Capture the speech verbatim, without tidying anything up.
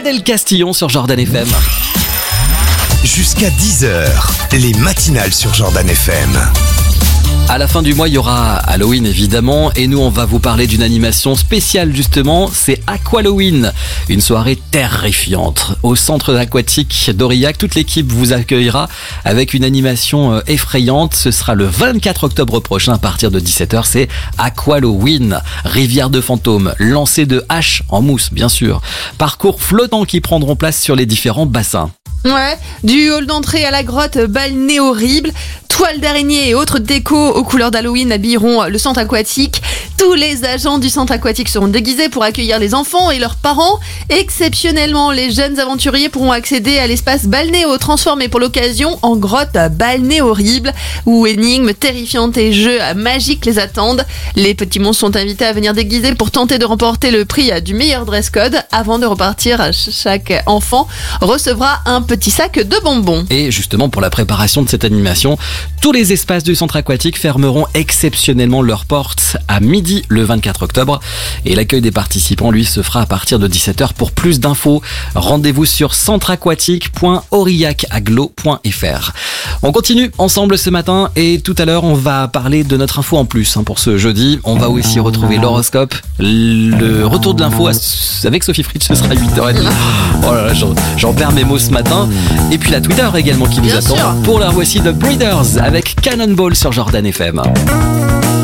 Gad Elcastillon sur Jordan F M. Jusqu'à dix heures, les matinales sur Jordan F M. À la fin du mois, il y aura Halloween évidemment, et nous on va vous parler d'une animation spéciale justement, c'est Aqualoween, une soirée terrifiante au centre aquatique d'Aurillac. Toute l'équipe vous accueillera avec une animation effrayante. Ce sera le vingt-quatre octobre prochain à partir de dix-sept heures, c'est Aqualoween. Rivière de fantômes, lancer de haches en mousse bien sûr, parcours flottants qui prendront place sur les différents bassins. Ouais, du hall d'entrée à la grotte, balnéo horrible, toiles d'araignée et autres décos aux couleurs d'Halloween habilleront le centre aquatique. Tous les agents du centre aquatique seront déguisés pour accueillir les enfants et leurs parents. Exceptionnellement, les jeunes aventuriers pourront accéder à l'espace balnéo transformé pour l'occasion en grotte balnéo horrible où énigmes terrifiantes et jeux magiques les attendent. Les petits monstres sont invités à venir déguisés pour tenter de remporter le prix du meilleur dress code. Avant de repartir, chaque enfant recevra un petit sac de bonbons. Et justement, pour la préparation de cette animation, tous les espaces du centre aquatique fermeront exceptionnellement leurs portes à midi le vingt-quatre octobre. Et l'accueil des participants, lui, se fera à partir de dix-sept heures. Pour plus d'infos, rendez-vous sur centre aquatique point aurillac aglo point f r. On continue ensemble ce matin et tout à l'heure, on va parler de notre info en plus hein, pour ce jeudi. On va aussi retrouver l'horoscope. Le retour de l'info avec Sophie Fritsch, ce sera huit heures trente. Oh là là, j'en, j'en perds mes mots ce matin. Et puis la Twitter également qui nous Bien attend. sûr. Pour la voici The Breeders avec Cannonball sur Jordan F M.